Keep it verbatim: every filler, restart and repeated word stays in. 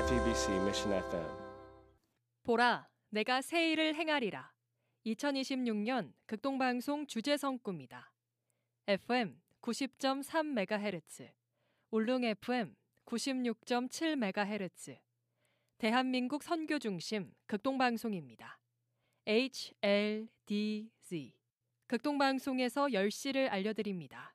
에프이비씨 Mission 에프엠. 보라, 내가 새 일을 행하리라. 이천이십육 년 극동방송 주제성 꿈이다. 에프엠 구십 점 삼 메가헤르츠, 울릉 에프엠 구십육 점 칠 메가헤르츠, 대한민국 선교 중심 극동방송입니다. 에이치엘디지 극동방송에서 열 시를 알려드립니다.